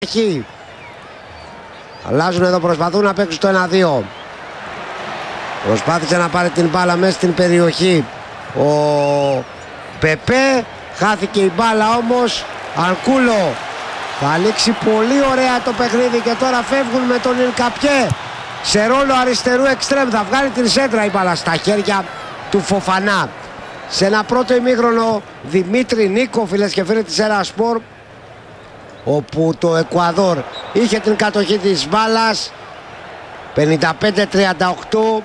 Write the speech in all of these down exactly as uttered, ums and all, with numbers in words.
Έχει. Αλλάζουν εδώ, προσπαθούν να παίξουν το ένα δύο. Προσπάθησε να πάρει την μπάλα μέσα στην περιοχή ο Πεπέ. Χάθηκε η μπάλα όμως. Ανκούλο θα ανοίξει πολύ ωραία το παιχνίδι και τώρα φεύγουν με τον Ινκαπιέ σε ρόλο αριστερού εξτρέμ. Θα βγάλει την σέντρα η μπάλα στα χέρια του Φοφανά. Σε ένα πρώτο ημίχρονο Δημήτρη Νίκο, φίλες και φίλοι της Έρα Σπορ, όπου το Εκουαδόρ είχε την κατοχή της μπάλας. Πενήντα πέντε τριάντα οκτώ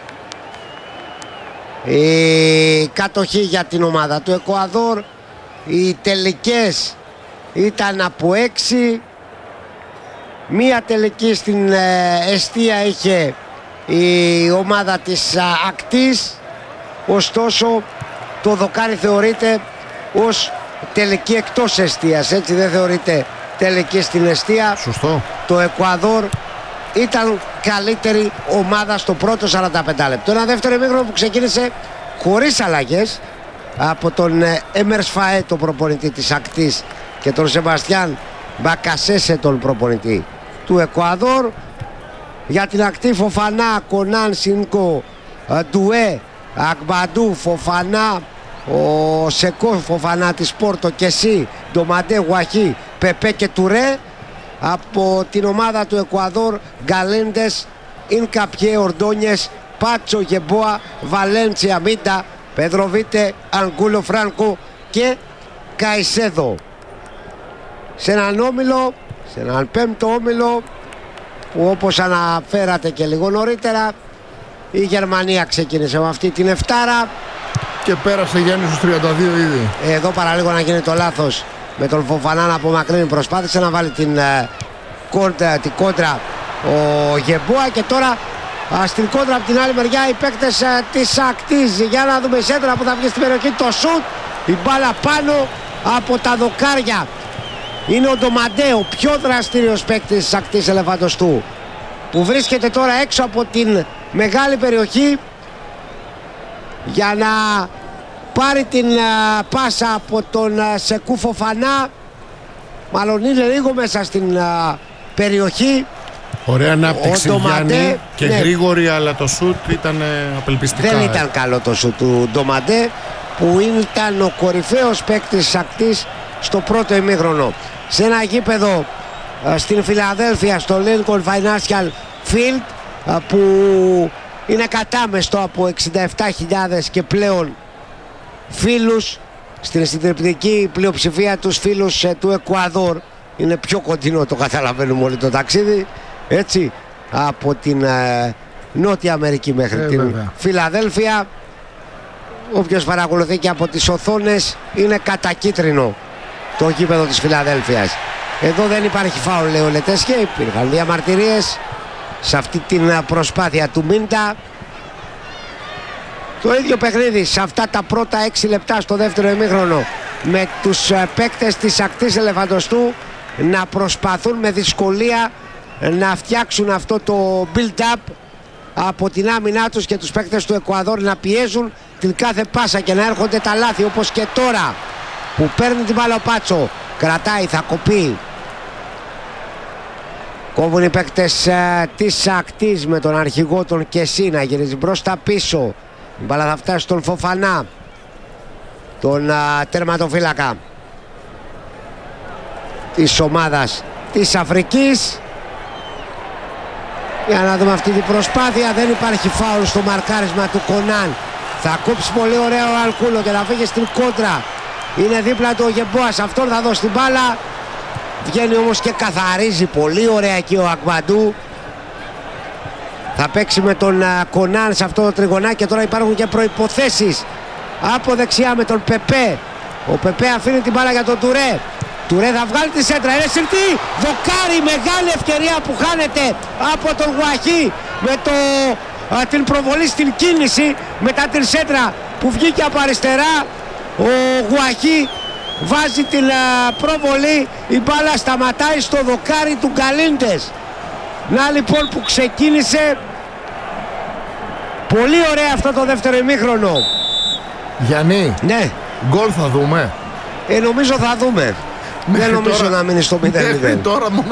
η κατοχή για την ομάδα του Εκουαδόρ. Οι τελικές ήταν από έξι. Μία τελική στην εστία είχε η ομάδα της Ακτής. Ωστόσο το δοκάρι θεωρείται ως τελική εκτός εστίας, έτσι δεν θεωρείται τελική στην εστία. Σωστό. Το Εκουαδόρ ήταν καλύτερη ομάδα στο πρώτο σαράντα πέντε λεπτό. Ένα δεύτερο ημίχρονο που ξεκίνησε χωρίς αλλαγές από τον Έμερς Φαέ, τον προπονητή της Ακτής, και τον Σεμπαστιάν Μπακασέσε, τον προπονητή του Εκουαδόρ. Για την Ακτή Φοφανά, Κονάν, Σίνκο, Ντουέ, Ακμπαντού, Φοφανά, ο Σεκό Φοφανά της Πόρτο, και εσύ Ντομαντέ, Γουαχί, Πεπέ και Τουρέ. Από την ομάδα του Εκουαδόρ, Γκαλέντες, Ινκαπιέ, Ορντόνιες, Πάτσο, Γεμπόα, Βαλέντσια, Μίντα, Πεδροβίτε, Ανγκούλο, Φράνκο και Καϊσέδο. Σε έναν όμιλο, σε έναν πέμπτο όμιλο, που όπως αναφέρατε και λίγο νωρίτερα, η Γερμανία ξεκίνησε με αυτή την εφτάρα και πέρασε Γιάννη στους τριάντα δύο ήδη. Εδώ παραλίγο να γίνει το λάθος με τον Φοφανά να απομακρύνει. Προσπάθησε να βάλει την, uh, κόντρα, την κόντρα ο Γεμπόα, και τώρα uh, στην κόντρα από την άλλη μεριά οι παίκτες uh, της Ακτής. Για να δούμε σέντρα που θα βγει στην περιοχή, το σουτ, η μπάλα πάνω από τα δοκάρια. Είναι ο Ντομαντέ, ο πιο δραστήριος παίκτης της Ακτής Ελεφαντοστού, που βρίσκεται τώρα έξω από την μεγάλη περιοχή για να πάρει την uh, πάσα από τον uh, Σεκού Φοφανά. Μάλλον είναι λίγο μέσα στην uh, περιοχή. Ωραία ανάπτυξη Γιάννη και ναι, γρήγορη, αλλά το σουτ ήταν απελπιστικά. Δεν ήταν καλό το σουτ του Ντομαντέ, που ήταν ο κορυφαίος παίκτης της Ακτής στο πρώτο ημίχρονο. Σε ένα γήπεδο uh, στην Φιλαδέλφια, στο Lincoln Financial Field, uh, που είναι κατάμεστο από εξήντα επτά χιλιάδες και πλέον φίλους, στην συντριπτική πλειοψηφία τους φίλους ε, του Εκουαδόρ. Είναι πιο κοντινό, το καταλαβαίνουμε όλοι, το ταξίδι, έτσι, από την ε, Νότια Αμερική μέχρι ε, την βέβαια. Φιλαδέλφια. Όποιος παρακολουθεί και από τις οθόνες, είναι κατακίτρινο το γήπεδο της Φιλαδέλφιας. Εδώ δεν υπάρχει φάουλ, λέει ο Λετέσχε. Υπήρχαν διαμαρτυρίες σε αυτή την προσπάθεια του Μίντα. Το ίδιο παιχνίδι σε αυτά τα πρώτα έξι λεπτά στο δεύτερο ημίχρονο, με τους παίκτες της Ακτής Ελεφαντοστού να προσπαθούν με δυσκολία να φτιάξουν αυτό το build-up από την άμυνά τους, και τους παίκτες του Εκουαδόρ να πιέζουν την κάθε πάσα και να έρχονται τα λάθη, όπως και τώρα που παίρνει την μπάλα ο Πάτσο, κρατάει, θα κοπεί. Κόβουν οι παίκτες ε, της Ακτής με τον αρχηγό τον Κεσί να γυρίζει μπρος τα πίσω. Η μπάλα θα φτάσει στον Φοφανά, τον α, τερματοφύλακα της ομάδας της Αφρικής. Για να δούμε αυτή την προσπάθεια. Δεν υπάρχει φάουλ στο μαρκάρισμα του Κονάν. Θα κόψει πολύ ωραίο ο Αλκούλο και θα φύγει στην κόντρα. Είναι δίπλα του ο Γεμπόας, αυτόν θα δώσει την μπάλα. Βγαίνει όμως και καθαρίζει πολύ ωραία εκεί ο Ακμπαντού. Θα παίξει με τον uh, Κονάν σε αυτό το τριγωνάκι, και τώρα υπάρχουν και προϋποθέσεις από δεξιά με τον Πεπέ. Ο Πεπέ αφήνει την μπάλα για τον Τουρέ. Τουρέ θα βγάλει τη σέντρα, είναι συρτή, δοκάρι, μεγάλη ευκαιρία που χάνεται από τον Γουαχί με το, uh, την προβολή στην κίνηση μετά την σέντρα που βγήκε από αριστερά. Ο Γουαχί βάζει την uh, προβολή, η μπάλα σταματάει στο δοκάρι του Γκαλίντες. Να λοιπόν που ξεκίνησε πολύ ωραία αυτό το δεύτερο ημίχρονο. Γιάννη, ναι, γκολ θα δούμε. Ε, νομίζω θα δούμε. Δεν νομίζω τώρα, να μείνει στο μηδέν μηδέν. Τώρα μόνο